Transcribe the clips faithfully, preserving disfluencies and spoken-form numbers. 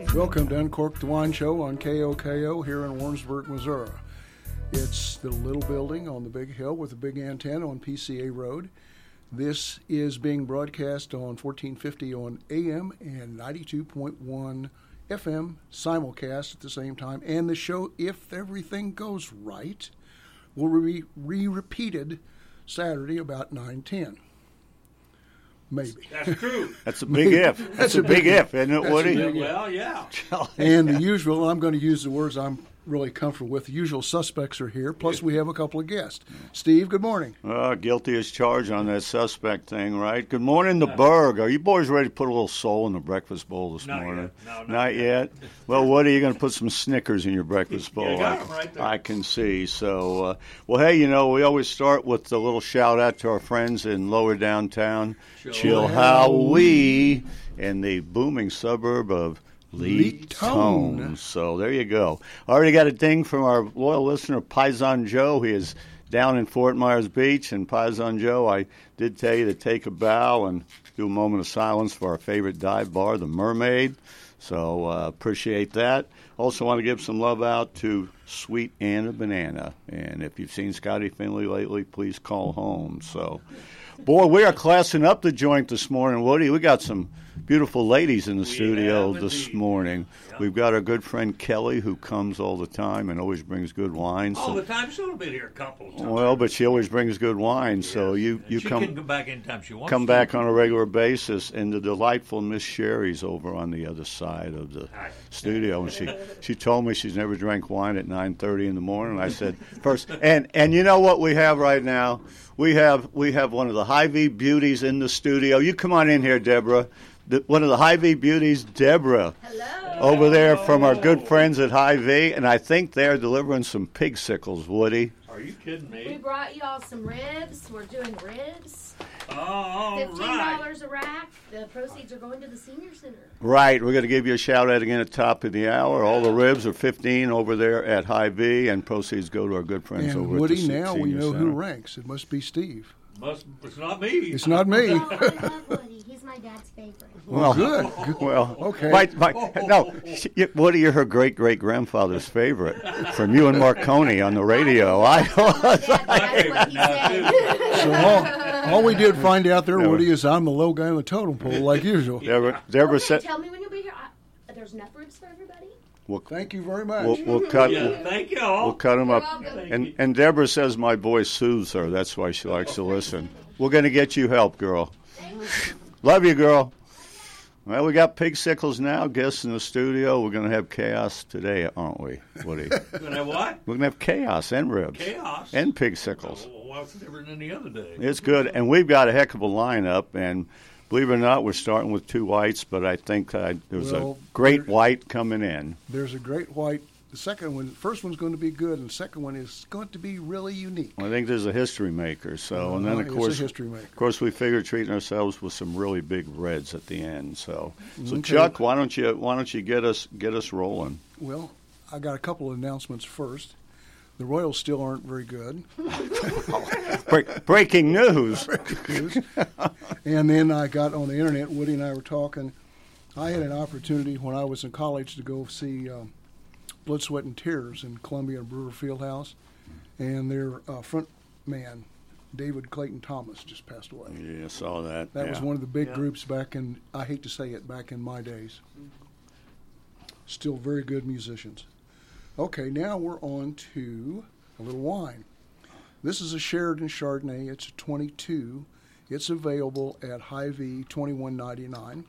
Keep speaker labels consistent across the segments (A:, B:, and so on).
A: Welcome to Uncork the Wine Show on K O K O here in Warrensburg, Missouri. It's the little building on the big hill with a big antenna on P C A Road. This is being broadcast on fourteen fifty on A M and ninety-two point one F M simulcast at the same time. And the show, if everything goes right, will be re-repeated Saturday about nine ten. Maybe.
B: That's true.
C: That's a big if. That's, That's a big, big if, isn't it, Woody?
B: Yeah, well, yeah.
A: And the usual, I'm going to use the words I'm really comfortable with. The usual suspects are here, plus we have a couple of guests. Steve, good morning.
C: Uh, guilty as charged on that suspect thing, right? Good morning, the Berg. Are you boys ready to put a little soul in the breakfast bowl this
B: not
C: morning?
B: Yet. No, not,
C: not
B: yet.
C: yet. Well, Woody, you're going to put some Snickers in your breakfast bowl.
B: You got them right there.
C: I can see. So, uh, well, hey, you know, we always start with a little shout out to our friends in lower downtown, Chilhowie, in the booming suburb of Lee-Tone. So there you go. Already got a ding from our loyal listener, Paisan Joe. He is down in Fort Myers Beach. And Paisan Joe, I did tell you to take a bow and do a moment of silence for our favorite dive bar, the Mermaid. So uh, appreciate that. Also want to give some love out to Sweet Anna Banana. And if you've seen Scotty Finley lately, please call home. So, boy, we are classing up the joint this morning, Woody. We got some beautiful ladies in the
B: we
C: studio this
B: indeed.
C: morning.
B: Yep.
C: We've got our good friend Kelly, who comes all the time and always brings good wine.
B: All
C: So,
B: the time. She's only been here a couple of times.
C: well, but she always brings good wine. So you, you
B: she
C: come
B: can come back anytime she wants
C: come
B: to.
C: back on a regular basis. And the delightful Miss Sherry's over on the other side of the
B: Hi.
C: studio, and she she told me she's never drank wine at nine thirty in the morning. I said first, and and you know what we have right now? We have we have one of the Hy-Vee beauties in the studio. You come on in here, Deborah. The, one of the Hy-Vee beauties, Deborah.
D: Hello.
C: Over there from our good friends at Hy-Vee, and I think they're delivering some pig sickles, Woody.
B: Are you kidding me?
D: We brought y'all some ribs. We're doing ribs.
B: Oh, all
D: Fifteen
B: right.
D: dollars a rack. The proceeds are going to the senior center.
C: Right, we're going to give you a shout out again at the top of the hour. All the ribs are fifteen over there at Hy-Vee, and proceeds go to our good friends
A: And
C: over
A: Woody,
C: at the
A: now we
C: Senior
A: know
C: Center.
A: who ranks. It must be Steve.
B: Must, it's not me.
A: It's not me.
D: Oh, I love Woody. He's my dad's favorite.
C: Well,
A: good. good.
C: Well,
A: Okay.
C: My, my, no, she, you- Woody, you're her great great grandfather's favorite from you and Marconi on the radio. I
D: Dad, that's what he said.
A: So all, all we did find out there,
C: Yeah.
A: Woody, is I'm the low guy on the totem pole, like usual.
C: Deborah, Deborah
D: Okay,
C: said,
D: tell me when you'll be here. I, there's enough ribs for everybody?
C: we'll,
A: Thank you very much.
C: we'll, we'll cut
B: Yeah, thank you all.
C: we'll cut them
D: You're
C: up.
D: welcome.
C: And and Deborah says my voice soothes her. That's why she likes to listen. We're going to get you help, girl. Love you, girl. Well, we got pig sickles now. Guests in the studio. We're going to have chaos today, aren't we, Woody?
B: We're going to have what?
C: We're going to have chaos and ribs.
B: Chaos.
C: And pig sickles.
B: Well, what's different than the other day?
C: It's good. And we've got a heck of a lineup. And believe it or not, we're starting with two whites, but I think uh, there's
A: Well,
C: a great
A: there-
C: white coming in.
A: There's a great white. The second one, the first one's going to be good, and the second one is going to be really unique.
C: I think there's a history maker. So, and then
A: Uh,
C: of
A: it's
C: course,
A: a history maker.
C: of course, we figure treating ourselves with some really big reds at the end. So, so
A: Okay.
C: Chuck, why don't you why don't you get us get us rolling?
A: Well, I got a couple of announcements first. The Royals still aren't very good.
C: Break, breaking news.
A: And then I got on the internet, Woody and I were talking. I had an opportunity when I was in college to go see um, Blood, Sweat, and Tears in Columbia Brewer Fieldhouse. And their uh, front man, David Clayton Thomas, just passed away.
C: Yeah, I saw that.
A: That
C: yeah.
A: was one of the big
B: Yeah.
A: groups back in, I hate to say it, back in my days. Still very good musicians. Okay, now we're on to a little wine. This is a Sheridan Chardonnay. It's a twenty-two. It's available at Hy-Vee, twenty-one ninety-nine.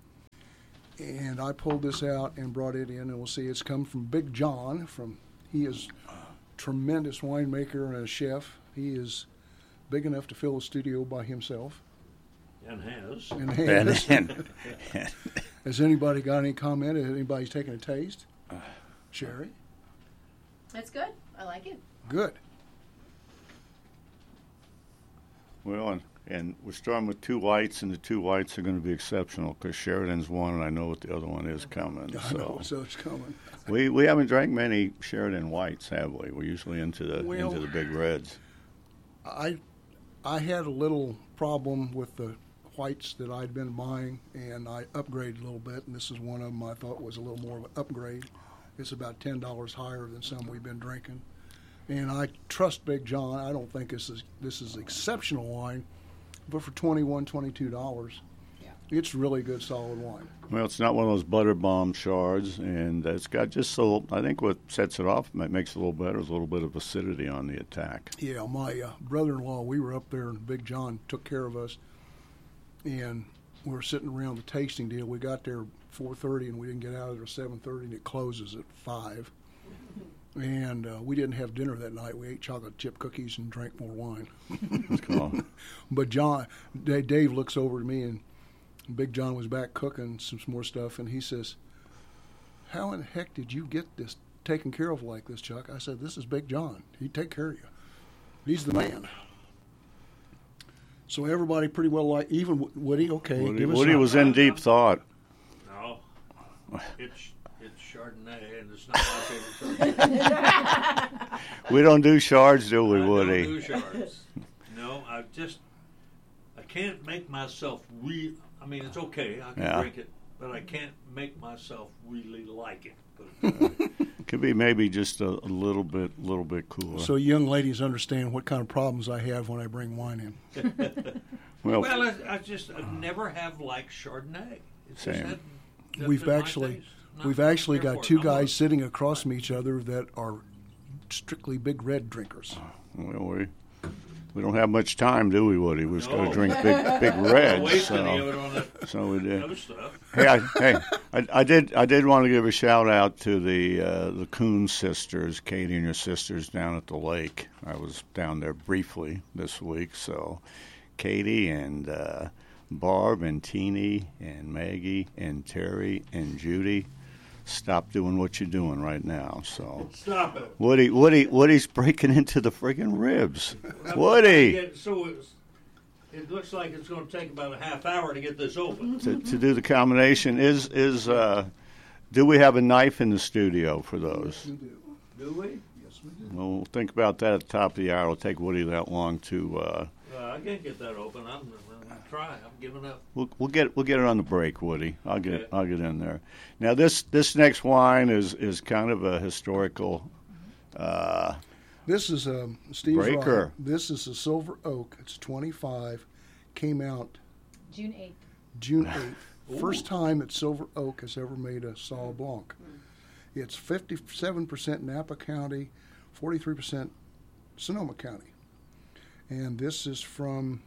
A: And I pulled this out and brought it in, and we'll see it's come from Big John. From he is a tremendous winemaker and a chef. He is big enough to fill a studio by himself.
B: And has.
A: And
C: And,
A: has.
C: and,
A: Has anybody got any comment? Has anybody taken a taste? Sherry?
D: That's good. I like it.
A: Good.
C: well, and, and we're starting with two whites, and the two whites are going to be exceptional because Sheridan's one, and I know what the other one is coming.
A: I
C: So
A: know, so it's coming.
C: we we haven't drank many Sheridan whites, have we? We're usually into the
A: Well-
C: into the big reds.
A: I I had a little problem with the whites that I'd been buying, and I upgraded a little bit, and this is one of them I thought was a little more of an upgrade. It's about ten dollars higher than some we've been drinking. And I trust Big John. I don't think this is this is exceptional wine, but for twenty-one dollars, twenty-two dollars, yeah, it's really good, solid wine.
C: Well, it's not one of those butter bomb shards, and it's got just so, I think what sets it off, makes it a little better, is a little bit of acidity on the attack.
A: Yeah, my uh, brother-in-law, we were up there, and Big John took care of us, and we were sitting around the tasting deal. We got there four thirty, and we didn't get out of there seven thirty, and it closes at five. And uh, we didn't have dinner that night. We ate chocolate chip cookies and drank more wine.
C: Cool.
A: But John, Dave looks over to me, and Big John was back cooking some more stuff, and he says, "How in the heck did you get this taken care of like this, Chuck?" I said, "This is Big John. He'd take care of you. He's the man." So everybody pretty well like, even Woody, okay.
C: Woody,
A: give us
C: Woody
A: some.
C: was in deep thought.
B: No, it's it's Chardonnay, and it's not my favorite Chardonnay.
C: We don't do shards, do we,
B: I
C: Woody?
B: don't do shards. No, I just I can't make myself re. I mean, it's okay. I can
C: Yeah.
B: drink it, but I can't make myself really like it. But,
C: Could be maybe just a, a little bit, little bit cooler.
A: So young ladies understand what kind of problems I have when I bring wine in.
C: well,
B: well, I, I just I never have liked Chardonnay. It's
C: Same.
B: Just that, that
A: We've
B: been my
A: actually
B: taste. Not
A: we've actually
B: care
A: got
B: for it.
A: two
B: I'm
A: guys
B: not-
A: sitting across from each other that are strictly Big Red drinkers.
C: well, we we don't have much time, do we, Woody? We just got to
B: No.
C: drink big, big
B: I'm
C: reds.
B: wasting any of
C: So,
B: it on that
C: so we did.
B: other stuff.
C: Hey, I, hey, I, I did. I did want to give a shout out to the uh, the Coon sisters, Katie and your sisters down at the lake. I was down there briefly this week. So, Katie and uh, Barb and Teeny and Maggie and Terry and Judy, stop doing what you're doing right now. So,
B: Stop it.
C: Woody, Woody, Woody's breaking into the friggin' ribs. Woody.
B: Yeah, so it's, it looks like it's going to take about a half hour to get this open.
C: To, to do the combination is is uh, do we have a knife in the studio for those?
B: Do we?
A: Yes, we do.
C: Well, we'll think about that at the top of the hour. It'll take Woody that long to. Uh,
B: Uh, I can't get that open. I'm, I'm going to try. I'm giving up.
C: we'll we'll get we'll get it on the break, Woody. I'll get
B: Okay.
C: I'll get in there. Now this this next wine is is kind of a historical. Uh,
A: This is um, Steve's
C: Breaker.
A: right. This is a Silver Oak. It's twenty-five. Came out
D: June eighth.
A: June eighth. First time that Silver Oak has ever made a Sauvignon Blanc. It's fifty-seven percent Napa County, forty-three percent Sonoma County. And this is from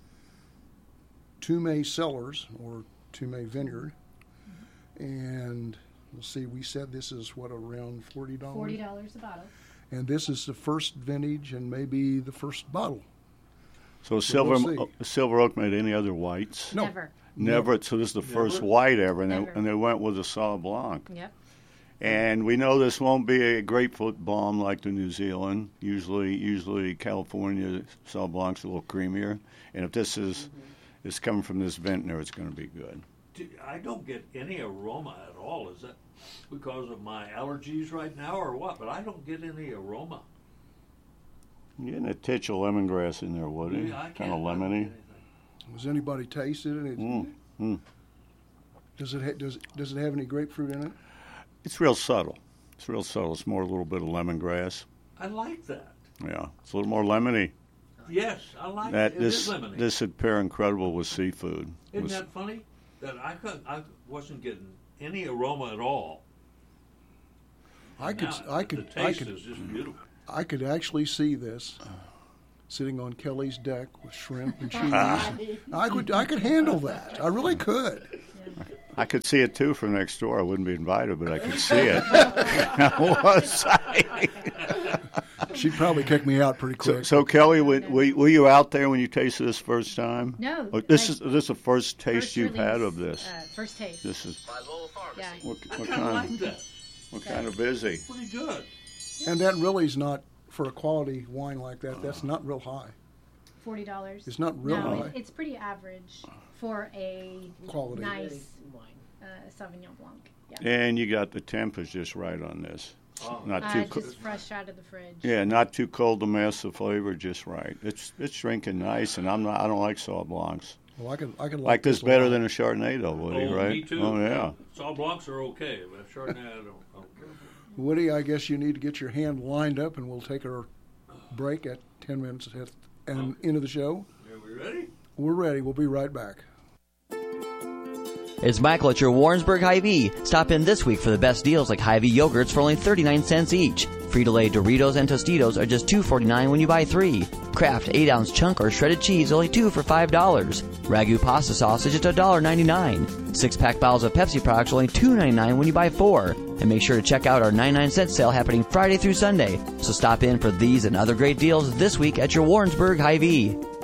A: Tumay Cellars, or Tumay Vineyard. And let's see, we said this is, what, around forty dollars?
D: Forty dollars a bottle.
A: And this is the first vintage and maybe the first bottle.
C: so silver
A: we'll see.
C: uh, Silver Oak made any other whites?
A: No.
D: Never.
C: Never. So this is the first
B: Never?
C: white ever, and they,
D: Never.
C: and they went with a Sauv Blanc.
D: Yep.
C: And we know this won't be a grapefruit bomb like the New Zealand. Usually, usually California Sauv Blanc's a little creamier. And if this is is coming from this vintner, it's going to be good.
B: Do- I don't get any aroma at all. Is that because of my allergies right now or what? But I don't get any aroma.
C: You're getting a titch of lemongrass in there, Woody.
B: Yeah, I
C: Kind
B: can't-
C: of
B: I don't get
C: lemony.
B: anything.
A: Has anybody tasted it?
C: Mm, mm.
A: Does it ha- does does it have any grapefruit in it?
C: It's real subtle. It's real subtle. It's more a little bit of lemongrass.
B: I like that.
C: Yeah, it's a little more lemony.
B: Yes, I like
C: That
B: it. It
C: this
B: is lemony.
C: this would pair incredible with seafood.
B: Isn't
C: With-
B: that funny? That I could, I wasn't getting any aroma at all.
A: I could
B: Now,
A: I could
B: The
A: I
B: taste
A: could
B: is just beautiful.
A: I could actually see this sitting on Kelly's deck with shrimp and cheese. I could I could handle that. I really could.
C: I could see it too from next door. I wouldn't be invited, but I could see it. Was I?
A: She'd probably kick me out pretty
C: So,
A: quick.
C: so Kelly, were, were were you out there when you tasted this first time?
D: No.
C: Oh, this
D: I-
C: is this is the first taste
D: First
C: you've had
D: release,
C: of this.
D: Uh, first taste.
C: This is
D: yeah.
C: what,
B: I
C: what
B: kind of like
C: kind
B: that.
C: what kind of busy.
B: Pretty good.
A: And that really is not, for a quality wine like that, that's not real high.
D: Forty dollars.
A: It's not real
D: No,
A: high.
D: it, it's pretty average for a
A: Quality.
D: nice uh, Sauvignon Blanc. Yeah.
C: And you got the temp is just right on this.
B: Oh.
C: Not
D: Uh,
C: too
D: it's
C: co-
D: just fresh out of the fridge.
C: yeah, not too cold to mask the flavor, just right. It's it's drinking nice, and I'm not I don't like Sauv Blancs.
A: Well, I can I can
C: Like this
A: a
C: better
A: lot.
C: than a Chardonnay, though, Woody,
B: Oh,
C: right?
B: me too.
C: Oh, yeah.
B: Sauvignon Blancs are okay, but Chardonnay I don't, I don't care for.
A: Woody, I guess you need to get your hand lined up, and we'll take our break at ten minutes at, and into the show.
B: Are we ready?
A: We're ready. We'll be right back.
E: It's Michael at your Warrensburg Hy-Vee. Stop in this week for the best deals like Hy-Vee yogurts for only thirty-nine cents each. Frito-Lay Doritos and Tostitos are just two forty-nine when you buy three. Kraft eight ounce chunk or shredded cheese only two for five dollars. Ragu pasta sausage at one dollar ninety-nine. Six-pack bottles of Pepsi products only two ninety-nine when you buy four. And make sure to check out our ninety-nine cent sale happening Friday through Sunday. So stop in for these and other great deals this week at your Warrensburg Hy-Vee.